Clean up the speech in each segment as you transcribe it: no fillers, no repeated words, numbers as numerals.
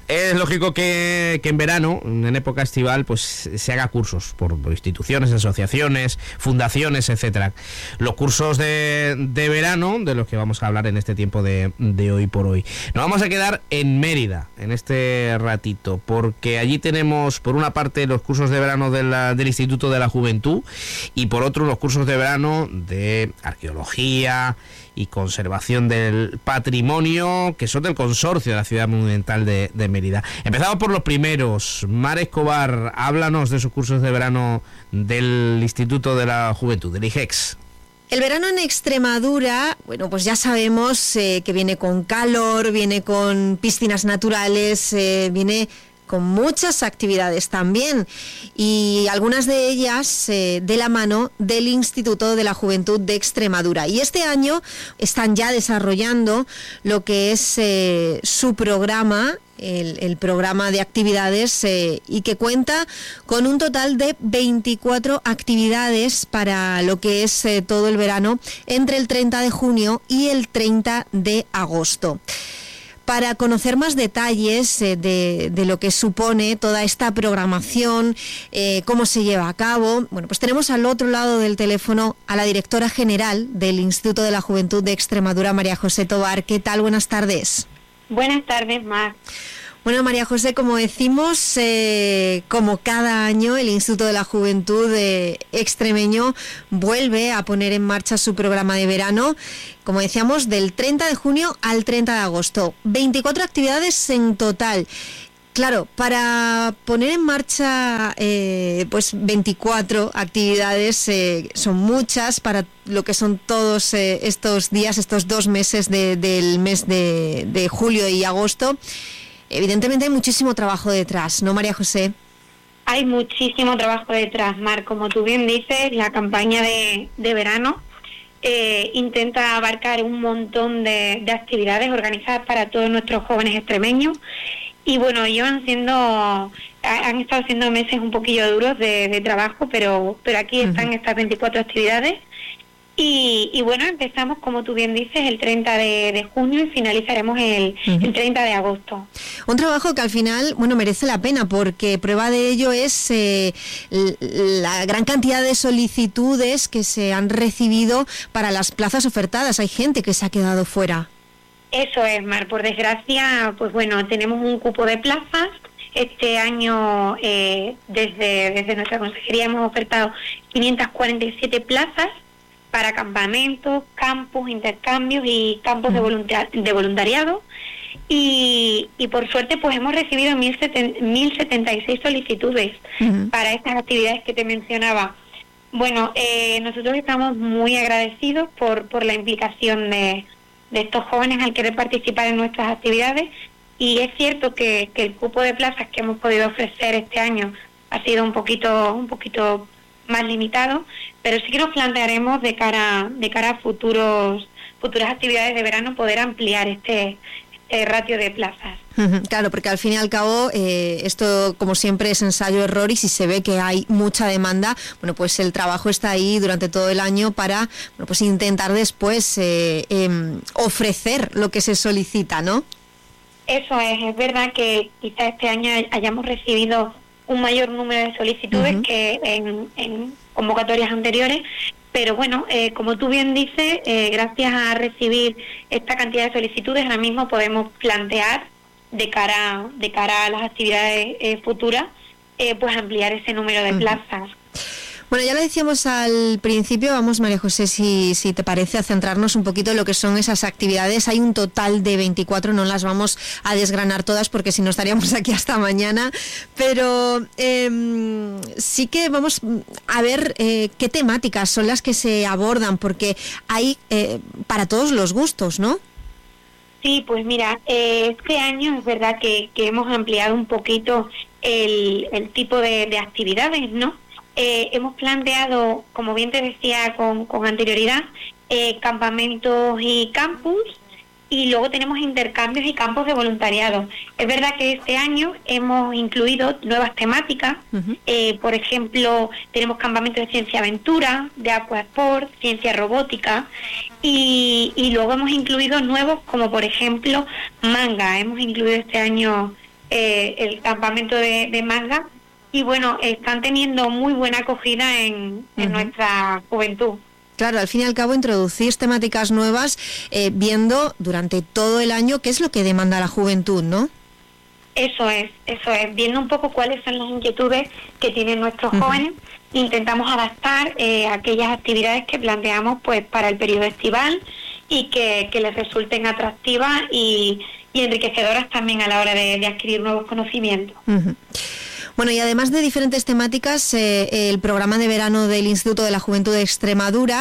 Es lógico que en verano, en época estival, pues se haga cursos por instituciones, asociaciones, fundaciones, etcétera. Los cursos de verano, de los que vamos a hablar en este tiempo de hoy por hoy. Nos vamos a quedar en Mérida en este ratito, porque allí tenemos por una parte los cursos de verano del Instituto de la Juventud y por otro los cursos de verano de arqueología y conservación del patrimonio, que son del consorcio de la Ciudad Monumental de Mérida. Empezamos por los primeros. Mar Escobar, háblanos de sus cursos de verano del Instituto de la Juventud, del IGEX. El verano en Extremadura, bueno, pues ya sabemos que viene con calor, viene con piscinas naturales, viene con muchas actividades también, y algunas de ellas de la mano del Instituto de la Juventud de Extremadura. Y este año están ya desarrollando lo que es su programa, el programa de actividades, y que cuenta con un total de 24 actividades para lo que es todo el verano entre el 30 de junio y el 30 de agosto. Para conocer más detalles de lo que supone toda esta programación, cómo se lleva a cabo, bueno, pues tenemos al otro lado del teléfono a la directora general del Instituto de la Juventud de Extremadura, María José Tobar. ¿Qué tal? Buenas tardes. Buenas tardes, Mar. Bueno, María José, como decimos, como cada año, el Instituto de la Juventud extremeño vuelve a poner en marcha su programa de verano, como decíamos, del 30 de junio al 30 de agosto. 24 actividades en total. Claro, para poner en marcha pues 24 actividades son muchas para lo que son todos estos días, estos 2 meses del mes de julio y agosto. Evidentemente hay muchísimo trabajo detrás, ¿no, María José? Hay muchísimo trabajo detrás, Mar. Como tú bien dices, la campaña de verano intenta abarcar un montón de actividades organizadas para todos nuestros jóvenes extremeños. Y bueno, han estado siendo meses un poquillo duros de trabajo, pero aquí están estas 24 actividades. Y bueno, empezamos, como tú bien dices, el 30 de junio y finalizaremos el 30 de agosto. Un trabajo que al final, bueno, merece la pena, porque prueba de ello es la gran cantidad de solicitudes que se han recibido para las plazas ofertadas. Hay gente que se ha quedado fuera. Eso es, Mar. Por desgracia, pues bueno, tenemos un cupo de plazas. Este año, desde nuestra consejería, hemos ofertado 547 plazas para campamentos, campus, intercambios y campos de voluntariado. Y por suerte, pues hemos recibido 1.076 solicitudes para estas actividades que te mencionaba. Bueno, nosotros estamos muy agradecidos por la implicación de estos jóvenes al querer participar en nuestras actividades, y es cierto que el cupo de plazas que hemos podido ofrecer este año ha sido un poquito más limitado, pero sí que nos plantearemos de cara a futuras actividades de verano poder ampliar este ratio de plazas. Claro, porque al fin y al cabo esto, como siempre, es ensayo-error, y si se ve que hay mucha demanda, bueno, pues el trabajo está ahí durante todo el año para, bueno, pues intentar después ofrecer lo que se solicita, ¿no? Eso es verdad que quizá este año hayamos recibido un mayor número de solicitudes que en convocatorias anteriores, pero bueno, como tú bien dices, gracias a recibir esta cantidad de solicitudes, ahora mismo podemos plantear de cara a las actividades futuras, pues ampliar ese número de plazas. Bueno, ya lo decíamos al principio, vamos, María José, si te parece, a centrarnos un poquito en lo que son esas actividades. Hay un total de 24, no las vamos a desgranar todas porque si no estaríamos aquí hasta mañana, pero sí que vamos a ver qué temáticas son las que se abordan, porque hay para todos los gustos, ¿no? Sí, pues mira, este año es verdad que hemos ampliado un poquito el tipo de actividades, ¿no? Hemos planteado, como bien te decía con anterioridad, campamentos y campus, y luego tenemos intercambios y campos de voluntariado. Es verdad que este año hemos incluido nuevas temáticas, por ejemplo, tenemos campamentos de ciencia-aventura, de aquasport, ciencia robótica, y luego hemos incluido nuevos como por ejemplo manga. Hemos incluido este año el campamento de manga, y bueno, están teniendo muy buena acogida en nuestra juventud. Claro, al fin y al cabo introducís temáticas nuevas, viendo durante todo el año qué es lo que demanda la juventud, ¿no? Eso es, viendo un poco cuáles son las inquietudes que tienen nuestros jóvenes. Intentamos adaptar aquellas actividades que planteamos pues para el periodo estival y que les resulten atractivas y enriquecedoras también a la hora de adquirir nuevos conocimientos. Bueno, y además de diferentes temáticas, el programa de verano del Instituto de la Juventud de Extremadura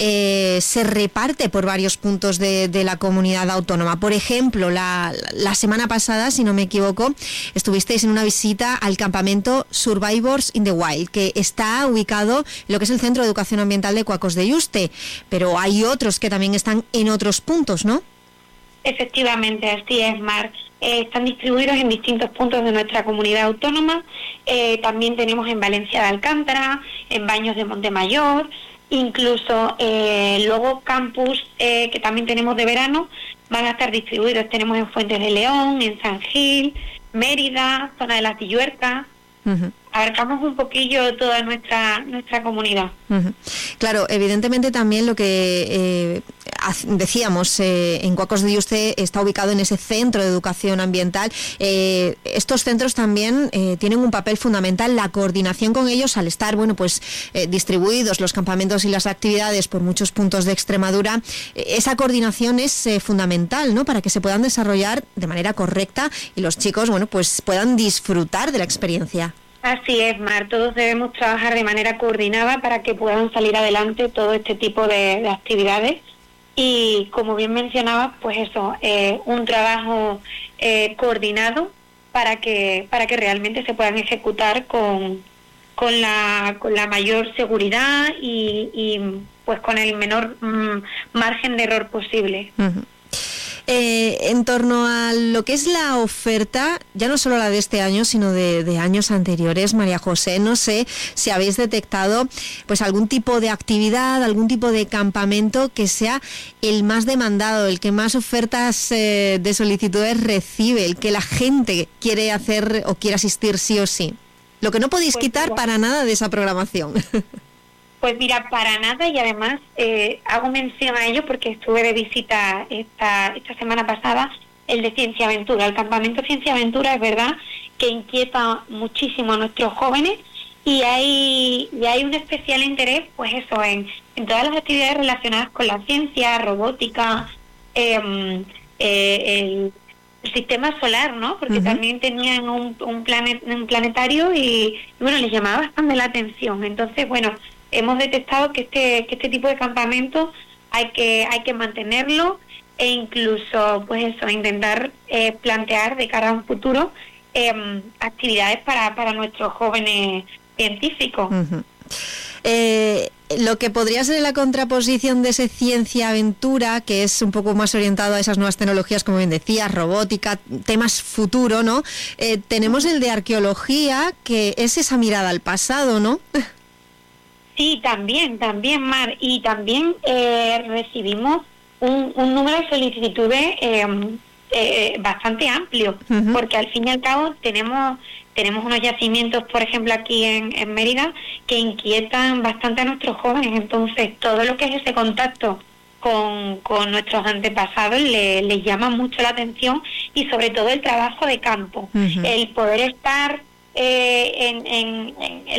se reparte por varios puntos de la comunidad autónoma. Por ejemplo, la semana pasada, si no me equivoco, estuvisteis en una visita al campamento Survivors in the Wild, que está ubicado en lo que es el Centro de Educación Ambiental de Cuacos de Yuste, pero hay otros que también están en otros puntos, ¿no? Efectivamente, así es, Mar. Están distribuidos en distintos puntos de nuestra comunidad autónoma. También tenemos en Valencia de Alcántara, en Baños de Montemayor, incluso luego campus que también tenemos de verano van a estar distribuidos. Tenemos en Fuentes de León, en San Gil, Mérida, zona de la Tilluerca. Abarcamos un poquillo toda nuestra comunidad. Claro, evidentemente también lo que decíamos, en Cuacos de Yuste está ubicado en ese centro de educación ambiental. Estos centros también tienen un papel fundamental, la coordinación con ellos al estar, distribuidos los campamentos y las actividades por muchos puntos de Extremadura. Esa coordinación es fundamental, ¿no?, para que se puedan desarrollar de manera correcta y los chicos, puedan disfrutar de la experiencia. Así es, Mar, todos debemos trabajar de manera coordinada para que puedan salir adelante todo este tipo de actividades y, como bien mencionabas, un trabajo coordinado para que realmente se puedan ejecutar con la mayor seguridad y con el menor margen de error posible. En torno a lo que es la oferta, ya no solo la de este año, sino de años anteriores, María José, no sé si habéis detectado algún tipo de actividad, algún tipo de campamento que sea el más demandado, el que más ofertas de solicitudes recibe, el que la gente quiere hacer o quiere asistir sí o sí. Lo que no podéis quitar para nada de esa programación. Pues mira, para nada, y además hago mención a ello porque estuve de visita esta semana pasada, el de Ciencia Aventura. El campamento Ciencia Aventura es verdad que inquieta muchísimo a nuestros jóvenes y hay un especial interés, en todas las actividades relacionadas con la ciencia, robótica, el sistema solar, ¿no? Porque también tenían un planetario y les llamaba bastante la atención. Entonces, hemos detectado que este tipo de campamento hay que mantenerlo e incluso intentar plantear de cara a un futuro actividades para nuestros jóvenes científicos. Lo que podría ser la contraposición de ese Ciencia Aventura, que es un poco más orientado a esas nuevas tecnologías, como bien decías, robótica, temas futuro, ¿no? Tenemos el de arqueología, que es esa mirada al pasado, ¿no? Sí, también, Mar, y también recibimos un número de solicitudes bastante amplio, porque al fin y al cabo tenemos unos yacimientos, por ejemplo, aquí en Mérida, que inquietan bastante a nuestros jóvenes. Entonces, todo lo que es ese contacto con nuestros antepasados les llama mucho la atención, y sobre todo el trabajo de campo, el poder estar en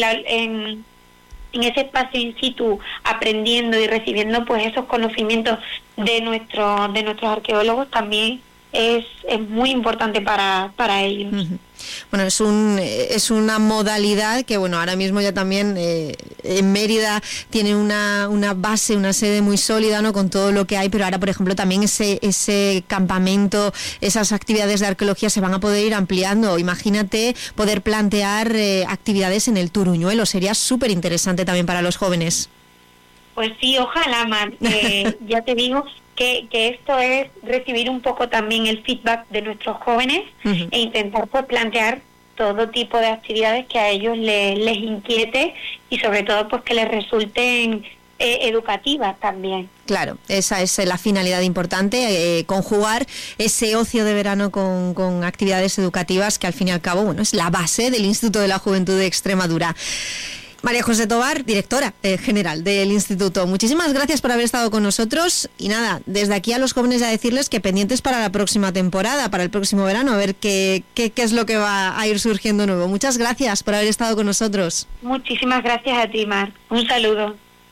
ese espacio in situ, aprendiendo y recibiendo esos conocimientos de nuestros arqueólogos, también es muy importante para ellos. Bueno, es una modalidad que, ahora mismo ya también en Mérida tiene una base, una sede muy sólida, ¿no?, con todo lo que hay, pero ahora, por ejemplo, también ese campamento, esas actividades de arqueología se van a poder ir ampliando. Imagínate poder plantear actividades en el Turuñuelo, sería súper interesante también para los jóvenes. Pues sí, ojalá, Mar. Ya te digo que esto es recibir un poco también el feedback de nuestros jóvenes e intentar plantear todo tipo de actividades que a ellos les inquiete y sobre todo que les resulten educativas también. Claro, esa es la finalidad importante, conjugar ese ocio de verano con actividades educativas que al fin y al cabo, bueno, es la base del Instituto de la Juventud de Extremadura. María José Tobar, directora general del Instituto, muchísimas gracias por haber estado con nosotros y nada, desde aquí a los jóvenes a decirles que pendientes para la próxima temporada, para el próximo verano, a ver qué es lo que va a ir surgiendo nuevo. Muchas gracias por haber estado con nosotros. Muchísimas gracias a ti, Mar. Un saludo.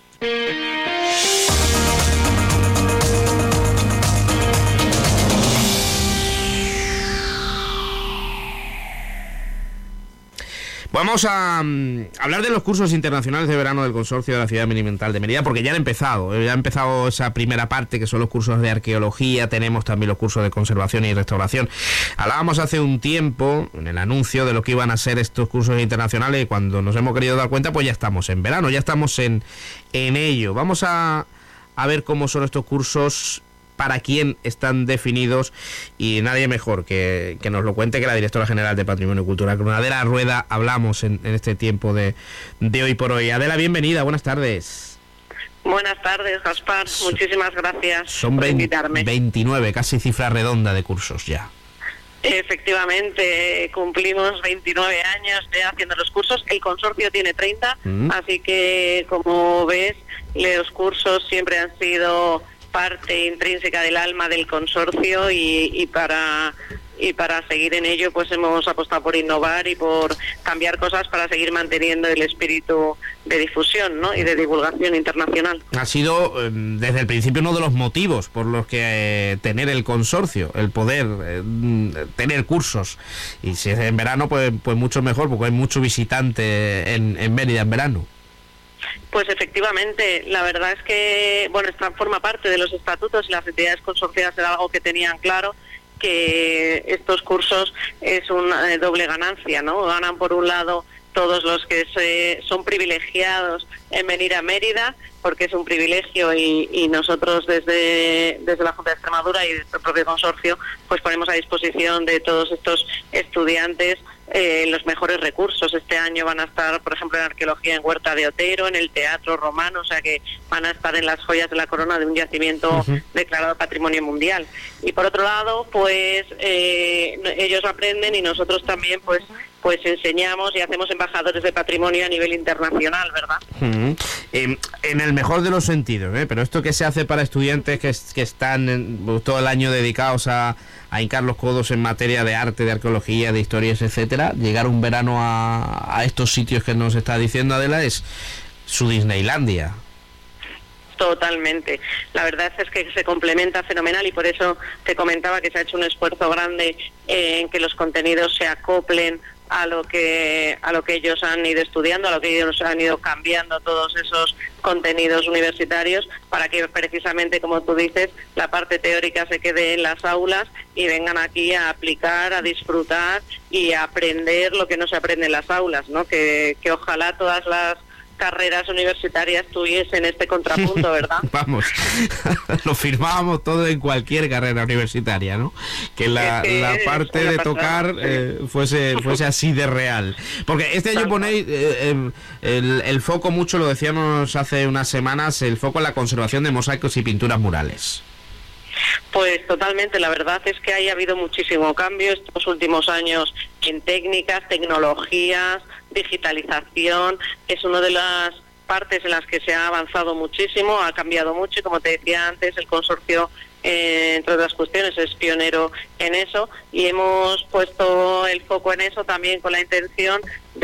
Vamos a hablar de los cursos internacionales de verano del Consorcio de la Ciudad Medioambiental de Mérida, porque ya ha empezado esa primera parte, que son los cursos de arqueología. Tenemos también los cursos de conservación y restauración. Hablábamos hace un tiempo, en el anuncio, de lo que iban a ser estos cursos internacionales, y cuando nos hemos querido dar cuenta, pues ya estamos en verano, ya estamos en ello. Vamos a ver cómo son estos cursos, para quién están definidos, y nadie mejor que nos lo cuente que la directora general de Patrimonio Cultural, con Adela Rueda. Hablamos en este tiempo de Hoy por Hoy. Adela, bienvenida, buenas tardes. Buenas tardes, Gaspar, muchísimas gracias por invitarme. 29, casi cifra redonda de cursos ya. Efectivamente, cumplimos 29 años ya haciendo los cursos. El consorcio tiene 30, así que, como ves, los cursos siempre han sido parte intrínseca del alma del consorcio, y para seguir en ello pues hemos apostado por innovar y por cambiar cosas para seguir manteniendo el espíritu de difusión, ¿no?, y de divulgación internacional. Ha sido desde el principio uno de los motivos por los que tener el consorcio, el poder tener cursos, y si es en verano pues mucho mejor, porque hay mucho visitante en Mérida en verano. Pues efectivamente, la verdad es que, bueno, esta forma parte de los estatutos, y las entidades consorciadas era algo que tenían claro, que estos cursos es una doble ganancia, ¿no? Ganan por un lado todos los que son privilegiados en venir a Mérida, porque es un privilegio, y nosotros desde la Junta de Extremadura y desde el propio consorcio pues ponemos a disposición de todos estos estudiantes los mejores recursos. Este año van a estar, por ejemplo, en arqueología en Huerta de Otero, en el Teatro Romano, o sea que van a estar en las joyas de la corona de un yacimiento declarado Patrimonio Mundial. Y por otro lado, pues ellos aprenden, y nosotros también pues enseñamos y hacemos embajadores de patrimonio a nivel internacional, ¿verdad? En el mejor de los sentidos, pero esto que se hace para estudiantes que están todo el año dedicados a hincar los codos en materia de arte, de arqueología, de historias, etcétera, llegar un verano a estos sitios que nos está diciendo Adela es su Disneylandia. Totalmente. La verdad es que se complementa fenomenal, y por eso te comentaba que se ha hecho un esfuerzo grande en que los contenidos se acoplen a lo que ellos han ido estudiando, a lo que ellos han ido cambiando todos esos contenidos universitarios, para que precisamente, como tú dices, la parte teórica se quede en las aulas y vengan aquí a aplicar, a disfrutar y a aprender lo que no se aprende en las aulas, ¿no? Que ojalá todas las carreras universitarias tuviesen este contrapunto, ¿verdad? Vamos, lo firmábamos todo en cualquier carrera universitaria, ¿no? Que la parte de tocar fuese así de real. Porque este año ponéis el foco mucho, lo decíamos hace unas semanas, el foco en la conservación de mosaicos y pinturas murales. Pues totalmente, la verdad es que ha habido muchísimo cambio estos últimos años en técnicas, tecnologías, digitalización. Es una de las partes en las que se ha avanzado muchísimo, ha cambiado mucho, y como te decía antes, el consorcio, entre otras cuestiones, es pionero en eso, y hemos puesto el foco en eso también con la intención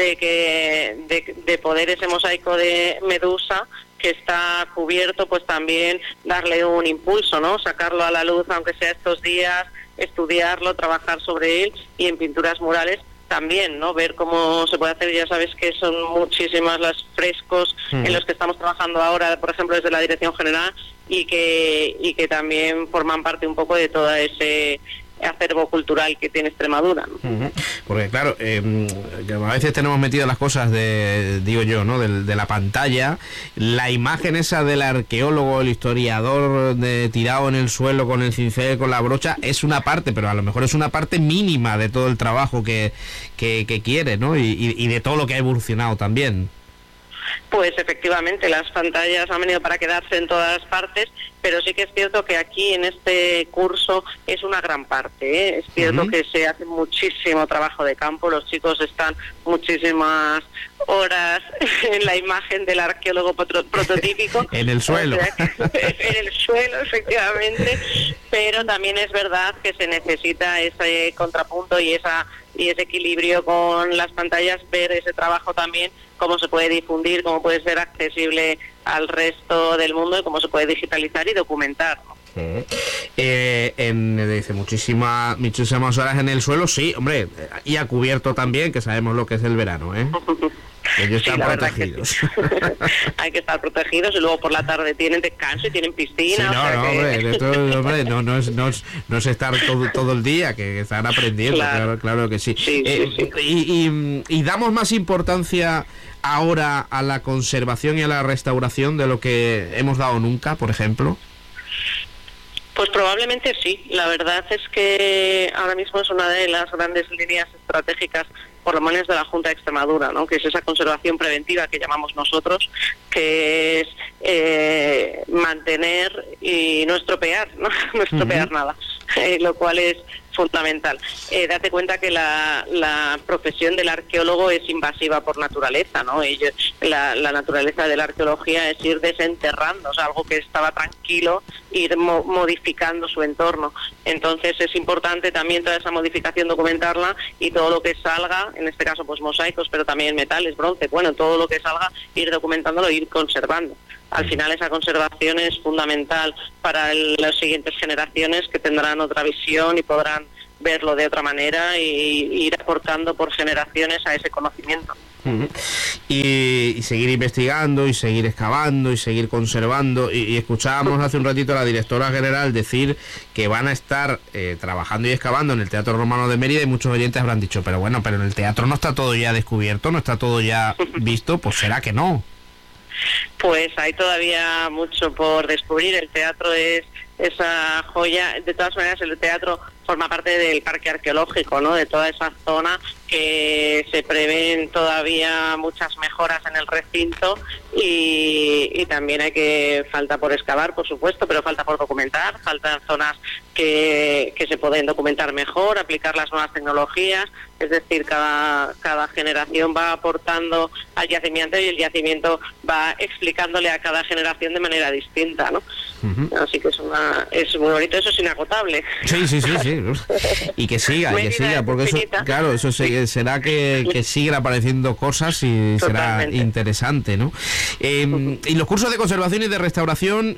de poder ese mosaico de Medusa que está cubierto, pues también darle un impulso, ¿no? Sacarlo a la luz, aunque sea estos días, estudiarlo, trabajar sobre él, y en pinturas murales también, ¿no? Ver cómo se puede hacer. Ya sabes que son muchísimas las frescos en los que estamos trabajando ahora, por ejemplo, desde la Dirección General, y que también forman parte un poco de todo ese acervo cultural que tiene Extremadura, ¿no? Porque claro, a veces tenemos metidas las cosas digo yo, ¿no? De la pantalla, la imagen esa del arqueólogo, el historiador tirado en el suelo con el cincel, con la brocha, es una parte, pero a lo mejor es una parte mínima de todo el trabajo que quiere, ¿no? Y de todo lo que ha evolucionado también. Pues efectivamente, las pantallas han venido para quedarse en todas partes, pero sí que es cierto que aquí en este curso es una gran parte, ¿eh? Es cierto que se hace muchísimo trabajo de campo, los chicos están muchísimas horas en la imagen del arqueólogo prototípico. En el suelo. En el suelo, efectivamente, pero también es verdad que se necesita ese contrapunto y ese equilibrio con las pantallas, ver ese trabajo también, cómo se puede difundir, cómo puede ser accesible al resto del mundo y cómo se puede digitalizar y documentar, ¿no? Dice muchísimas horas en el suelo, sí, hombre, y a cubierto también, que sabemos lo que es el verano, ¿eh? Ellos están protegidos. Sí. Hay que estar protegidos y luego por la tarde tienen descanso y tienen piscina. Sí, hombre, no es estar todo el día, que están aprendiendo, claro que sí. Sí. Y damos más importancia ahora a la conservación y a la restauración de lo que hemos dado nunca, por ejemplo. Pues probablemente sí. La verdad es que ahora mismo es una de las grandes líneas estratégicas, por lo menos de la Junta de Extremadura, ¿no? Que es esa conservación preventiva que llamamos nosotros, que es mantener y no estropear, ¿no? No estropear nada, lo cual es fundamental. Date cuenta que la profesión del arqueólogo es invasiva por naturaleza, ¿no? La naturaleza de la arqueología es ir desenterrando, o sea, algo que estaba tranquilo, ir modificando su entorno. Entonces es importante también toda esa modificación documentarla y todo lo que salga, en este caso pues mosaicos, pero también metales, bronce, bueno, todo lo que salga, ir documentándolo, ir conservando. Al final esa conservación es fundamental para las siguientes generaciones, que tendrán otra visión y podrán verlo de otra manera y ir aportando por generaciones a ese conocimiento. Y seguir investigando y seguir excavando y seguir conservando y escuchábamos hace un ratito a la directora general decir que van a estar trabajando y excavando en el Teatro Romano de Mérida, y muchos oyentes habrán dicho, pero en el teatro no está todo ya descubierto, no está todo ya visto. Pues será que no. Pues hay todavía mucho por descubrir. El teatro es esa joya. De todas maneras, el teatro forma parte del parque arqueológico, ¿no? De toda esa zona, que se prevén todavía muchas mejoras en el recinto y también falta por excavar, por supuesto, pero falta por documentar, faltan zonas que se pueden documentar mejor, aplicar las nuevas tecnologías. Es decir, cada generación va aportando al yacimiento y el yacimiento va explicándole a cada generación de manera distinta, ¿no? Así que es muy bonito, eso es inagotable. Sí. Y que siga, porque eso, claro, eso será que siguen apareciendo cosas y será interesante, ¿no? Y los cursos de conservación y de restauración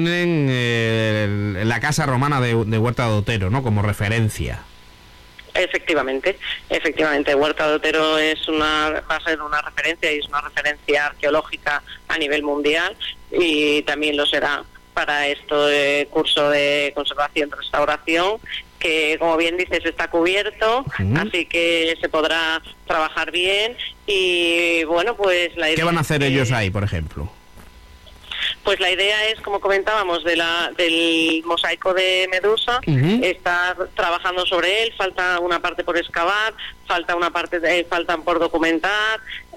tienen la Casa Romana de Huerta de Otero, ¿no? Como referencia. Efectivamente, Huerta de Otero va a ser una referencia, y es una referencia arqueológica a nivel mundial, y también lo será para este curso de conservación y restauración, que, como bien dices, está cubierto, así que se podrá trabajar bien. Y bueno, pues la idea... ¿Qué van a hacer ellos ahí, por ejemplo? Pues la idea es, como comentábamos, del mosaico de Medusa, estar trabajando sobre él. Falta una parte por excavar, faltan por documentar,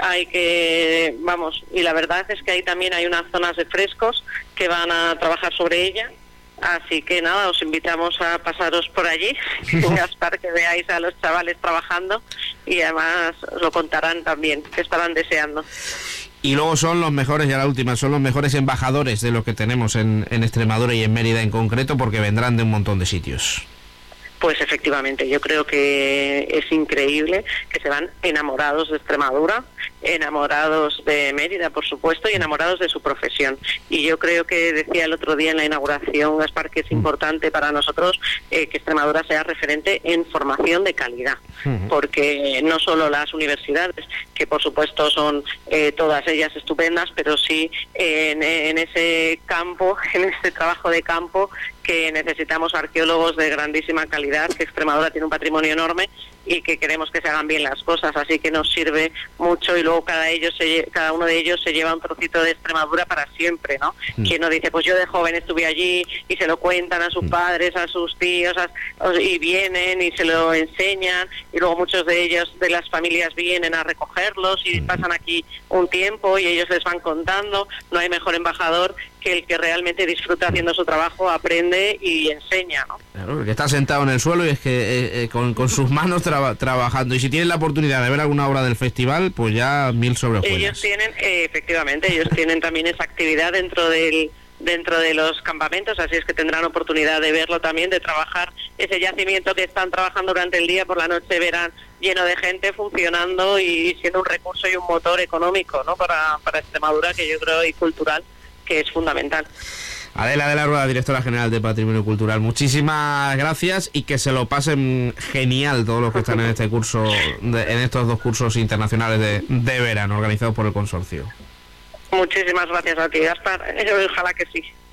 y la verdad es que ahí también hay unas zonas de frescos que van a trabajar sobre ella. Así que nada, os invitamos a pasaros por allí, para que veáis a los chavales trabajando, y además os lo contarán también, que estarán deseando. Y luego son los mejores, ya la última, son los mejores embajadores de lo que tenemos en Extremadura y en Mérida en concreto, porque vendrán de un montón de sitios. Pues efectivamente, yo creo que es increíble que se van enamorados de Extremadura, enamorados de Mérida, por supuesto, y enamorados de su profesión. Y yo creo que decía el otro día en la inauguración, Gaspar, que es importante para nosotros que Extremadura sea referente en formación de calidad, porque no solo las universidades, que por supuesto son todas ellas estupendas, pero sí en ese campo, en este trabajo de campo, que necesitamos arqueólogos de grandísima calidad, que Extremadura tiene un patrimonio enorme y que queremos que se hagan bien las cosas, así que nos sirve mucho y luego cada uno de ellos se lleva un trocito de Extremadura para siempre, ¿no? Quien nos dice, pues yo de joven estuve allí, y se lo cuentan a sus padres, a sus tíos, y vienen y se lo enseñan, y luego muchos de ellos, de las familias, vienen a recogerlos y pasan aquí un tiempo y ellos les van contando. No hay mejor embajador que el que realmente disfruta haciendo su trabajo, aprende y enseña, ¿no? Claro, que está sentado en el suelo y es que con sus manos trabajando, y si tienen la oportunidad de ver alguna obra del festival, pues ya 1000 sobre hojuelas. Ellos tienen, efectivamente, ellos tienen también esa actividad dentro de los campamentos, así es que tendrán oportunidad de verlo también, de trabajar ese yacimiento que están trabajando durante el día, por la noche verán lleno de gente funcionando y siendo un recurso y un motor económico, ¿no? para Extremadura, que yo creo, y cultural, que es fundamental. Adela de la Rueda, directora general de Patrimonio Cultural, muchísimas gracias y que se lo pasen genial todos los que están en este curso, en estos 2 cursos internacionales de verano organizados por el consorcio. Muchísimas gracias a ti, Gaspar. Ojalá que sí.